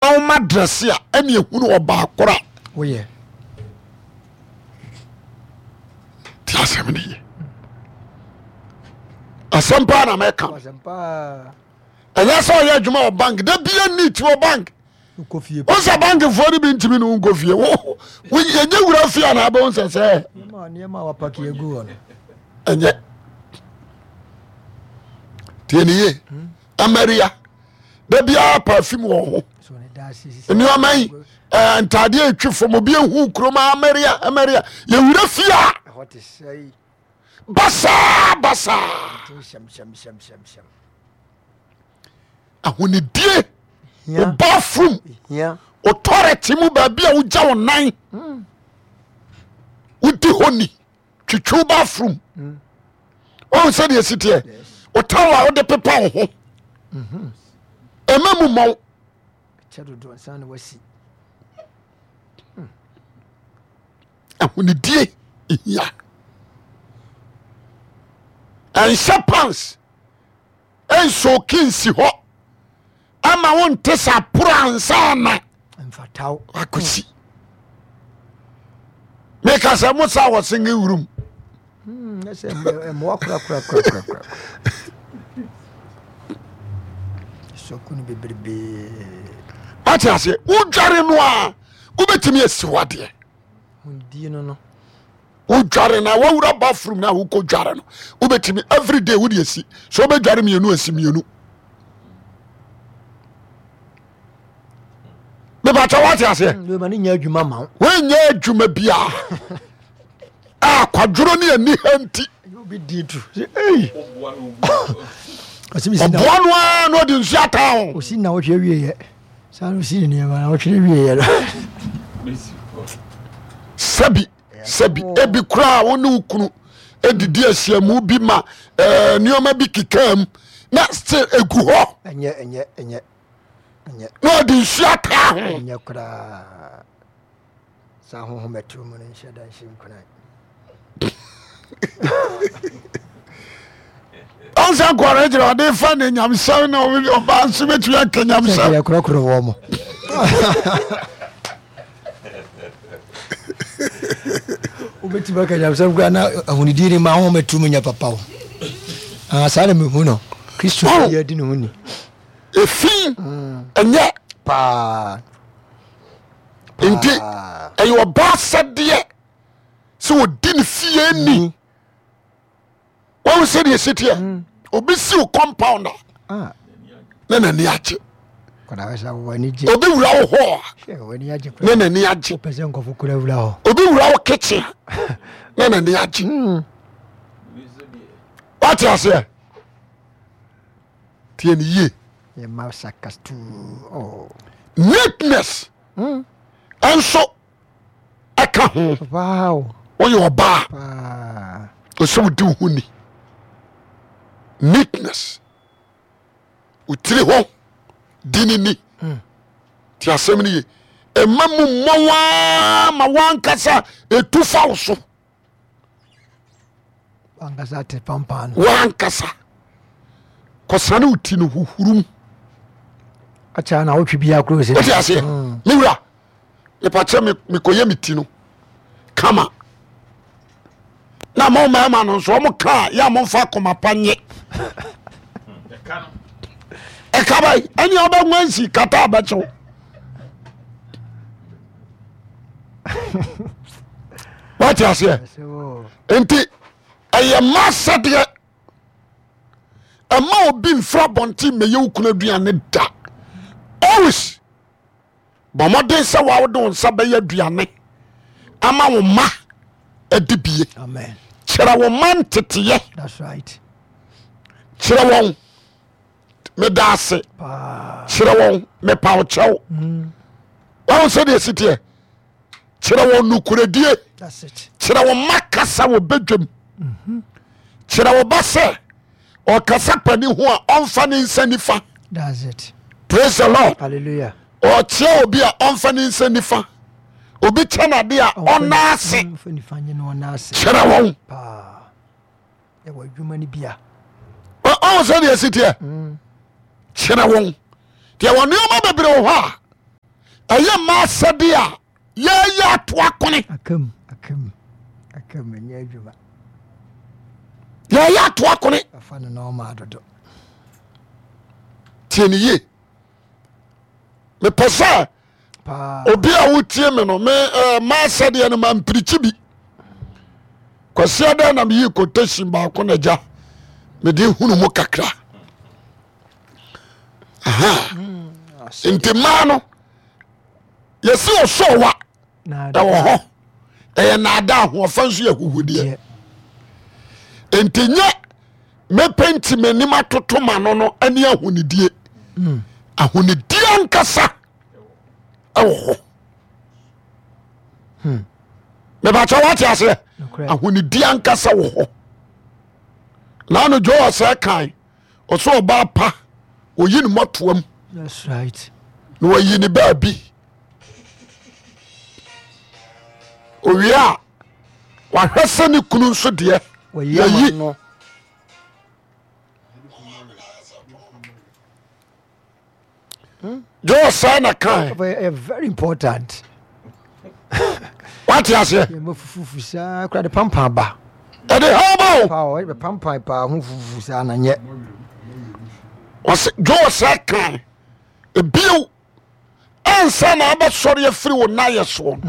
wo dress ya ene ehunu oba akora wo ye ti asemni asempa na meka asempa anya so ye adwuma o bank da bia need wo bank kofie o sa bank for bi ntimi no kofie wo ye wura fia na ba onse se ma niema wa paki egu ono anya tieniye Ameria da bia perfume wo ho so ne da sisi ni amai ntade atwi fom obi ehu kroma Ameria ye wura fia what is say basa sham ahonidie o bathroom authority mu ba bia wo ja wonan wudi honi twitwu bathroom o se de sitie o tawa o de pepa wo ho emamu mo chedo do san wasi ahonidie ya and shepans en so kinsi ho ama won tesa pransa na mfatao akosi meka se musa wo singe wurum ese mo akura so kunu bebrebe atiase udware no a ubetimi asiwade hundi no udware na wawura bathroom na wo ko dware no ubetimi every day wudi asi so obedware mienu asimienu me ba tawati ase we mani nya adwuma ma we nya adwuma bia kwadworo ne ani hanti obi di tu eh asimi obono no di nsu ata ho osi na wo hwe wie ye sa no si ne ma wo hwe wie ye sabi ebi kura wo ne ukunu edidi asiamu bi ma nioma bi kikam na still egu ho enye no di nsu ata ho enye kura sa ho metu mu ne sheda shim kuna onsa kwara jira de fa ne nyamsa na o ba nsu metu ya kanyamsa ya kura wo mo ubeti baka nyamsa gwana ahunidiri ma ho metu mu nya papa wo sare me hu no Kristo ya di no huni efi enye pa enti ayo ba sade so odi ne fie ni wo se de sitia obi si o compound na ni ache kona wasa wani je obi wura wo ho wani aje na ni ache pese nkofo kura wura ho obi wura wo kitchen na ni ache what you say tieni ye ye mausa kastu neatness enso aka ho wow oyo oba so di huni neatness utire ho dinini ti asemni ye emamu mowa ma wankasa etufa wo wankasa te pampan wankasa kosane uti no huhurum acha na wotwe bia kro se ti ase miwura e pa che me koye miti no kama na mo ma no so mo ka ya mo fa koma panye e ka bai ani oba nwansi kata abacho what you say enti aye masade ama obi mfra bonti meye ukuna duane da always bomoden se wa wodon sa be ya duane ama wo ma adibie amen kira wo man teteye that's right kira won me dase kira won me pawo chew wa se de sitie kira won nukuredie that's it kira wo makasa wo bedwam kira wo base o kasa pani ho a onfa ne nsanifa that's it praise the Lord hallelujah o tie obi a onfa ne nsanifa obi chana de a onase fanifanye no onase kira won pa e wa dwuma ni bia o se de sitie kira won tie won ne o ma bebre ho a ɛyɛ ma sɛde a yɛyɛ atoa kone akam ɛnyɛ adwuma yɛyɛ atoa kone afa no na ɔma adodo tie ne ye mepɛ sɛ obi a wotie me no ma sɛdeɛ no mampirikyi bi kwasia dɛ na meyii quotation baako na gya mede hunu mu kakra nti maa no yɛsi ɔsɔwa ɛwɔ hɔ ɛyɛ naada ahoɔfa nso yɛ huhudeɛ nti nyɛ mɛpɛnti m'anim atoto ma no ani ahonidie ahonidie ankasa ɛwɔ hɔ mebakyɛ wate aseɛ ahonidie ankasa wɔ hɔ na no dwo ɔsɛ kan ɔsɛ ɔbaa pa oyi ne mɔtoam that's right na wayi ne baabi owie a wahwɛ sɛ ne kunu nso deɛ yayi dwo ɔsɛ na kan very important wate aseɛ yɛmafufufu saa kora de pampa ba ɛde hama o pampa paa ho fufufu saa na nyɛ dwo ɔsɛ kan ebio ansa na abɛsɔre afiri wo nayɛ soɔ